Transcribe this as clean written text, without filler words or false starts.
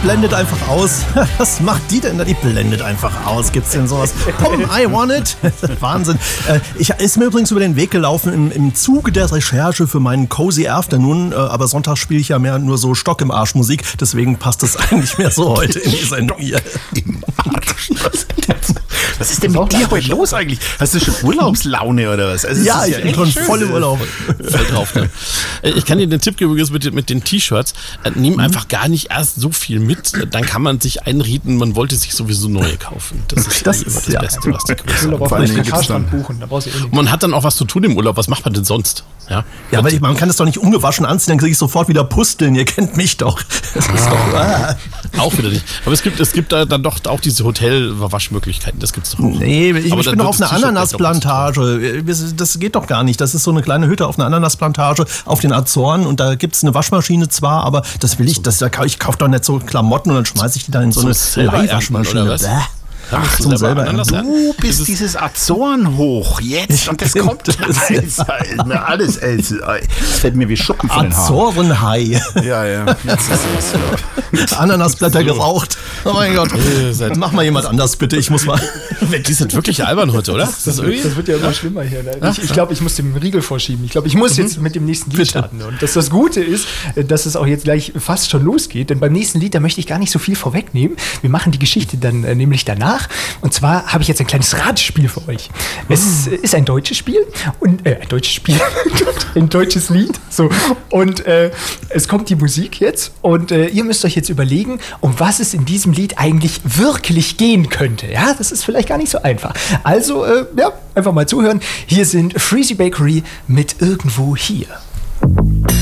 blendet einfach aus. Was macht die denn da? Die blendet einfach aus. Gibt's denn sowas? I want it. Wahnsinn. Ist mir übrigens über den Weg gelaufen im Zuge der Recherche für meinen Cozy Afternoon, aber Sonntag spiele ich ja mehr nur so Stock im Arsch Musik, deswegen passt das eigentlich mehr so heute in die Sendung hier. Im Arsch. Was ist denn mit dir heute los eigentlich? Hast du schon Urlaubslaune oder was? Also ja, ich bin schon voll im Urlaub. Voll drauf, ne? Ich kann dir den Tipp geben mit den T-Shirts. Nimm einfach gar nicht erst so viel mit, dann kann man sich einreden, man wollte sich sowieso neue kaufen. Das ist das Beste, was die Größe haben. Man hat dann auch was zu tun im Urlaub. Was macht man denn sonst? Ja, aber man kann es doch nicht ungewaschen anziehen, dann kriege ich sofort wieder Pusteln. Ihr kennt mich doch. Das ist doch auch wieder nicht. Aber es gibt da dann doch auch diese Hotelwaschmöglichkeiten. Das gibt's doch auch. Nee, ich bin doch auf einer Ananasplantage. Das geht doch gar nicht. Das ist so eine kleine Hütte auf einer Ananasplantage auf den Azoren und da gibt es eine Waschmaschine zwar, aber das will ich. Ich kaufe doch nicht so Klamotten und dann schmeiße ich die dann in so eine Leihwaschmaschine. Ach, zum selber. Du bist dieses Azoren hoch jetzt und das kommt alles. Das fällt mir wie Schuppen von den Haaren. Azorenhai. Ja. Jetzt ist es. Ananasblätter geraucht. Oh mein Gott. Mach mal jemand anders bitte. Ich muss mal. Die sind wirklich albern heute, oder? Das wird ja immer schlimmer hier. Ne? Ich glaube, ich muss den Riegel vorschieben. Ich glaube, ich muss jetzt mit dem nächsten Lied starten. Und das Gute ist, dass es auch jetzt gleich fast schon losgeht. Denn beim nächsten Lied, da möchte ich gar nicht so viel vorwegnehmen. Wir machen die Geschichte dann nämlich danach. Und zwar habe ich jetzt ein kleines Ratspiel für euch. Es ist ein deutsches Spiel und ein deutsches Lied. So. Und es kommt die Musik jetzt und ihr müsst euch jetzt überlegen, um was es in diesem Lied eigentlich wirklich gehen könnte. Ja, das ist vielleicht gar nicht so einfach. Also, einfach mal zuhören. Hier sind Freezy Bakery mit Irgendwo hier.